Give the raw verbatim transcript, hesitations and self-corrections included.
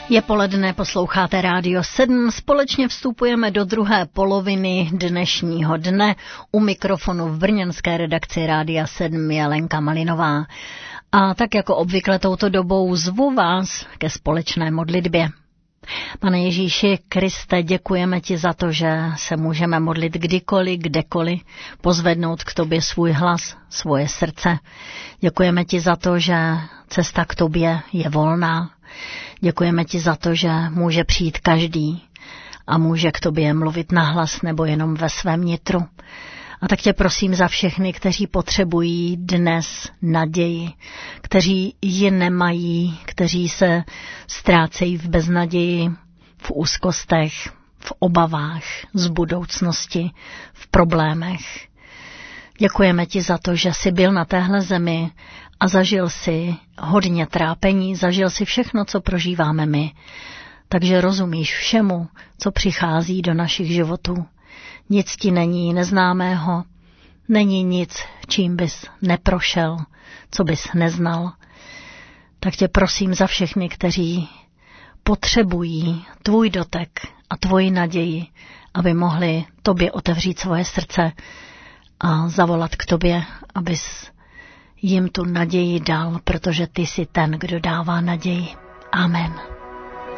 Je poledne, posloucháte Rádio sedm, společně vstupujeme do druhé poloviny dnešního dne. U mikrofonu v brněnské redakci Rádia sedm je Lenka Malinová. A tak jako obvykle touto dobou zvu vás ke společné modlitbě. Pane Ježíši Kriste, děkujeme ti za to, že se můžeme modlit kdykoliv, kdekoliv, pozvednout k tobě svůj hlas, svoje srdce. Děkujeme ti za to, že cesta k tobě je volná. Děkujeme ti za to, že může přijít každý a může k tobě mluvit nahlas nebo jenom ve svém nitru. A tak tě prosím za všechny, kteří potřebují dnes naději, kteří ji nemají, kteří se ztrácejí v beznaději, v úzkostech, v obavách z budoucnosti, v problémech. Děkujeme ti za to, že jsi byl na téhle zemi a zažil si hodně trápení, zažil si všechno, co prožíváme my. Takže rozumíš všemu, co přichází do našich životů. Nic ti není neznámého, není nic, čím bys neprošel, co bys neznal. Tak tě prosím za všechny, kteří potřebují tvůj dotek a tvoji naději, aby mohli tobě otevřít svoje srdce a zavolat k tobě, abys jim tu naději dal, protože ty jsi ten, kdo dává naději. Amen.